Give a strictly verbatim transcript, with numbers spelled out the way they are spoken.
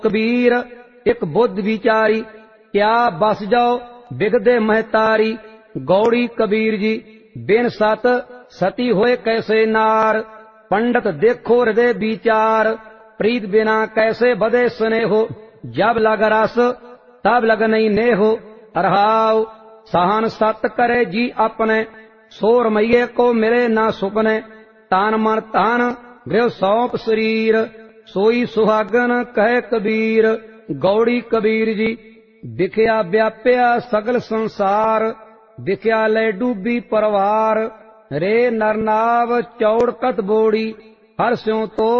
कबीर एक बुद्ध विचारी, क्या बस जाओ बिगदे महतारी। गौड़ी कबीर जी बिन सत सती होए कैसे नार। पंडित देखो हृदय विचार, प्रीत बिना कैसे बदे स्नेहो। जब लग रस तब लग नहीं नेहो। अरहाव सहन सत करे जी अपने, सोर मैये को मिले ना सुपने। तान मन तान गृह सौंप शरीर, सोई सुहागन कहे कबीर। गौड़ी कबीर जी दिखया व्याप्या सगल संसार, दिखया ले डूबी परवार। रे नरनाव चौड़ कत बोड़ी, हर स्यों तो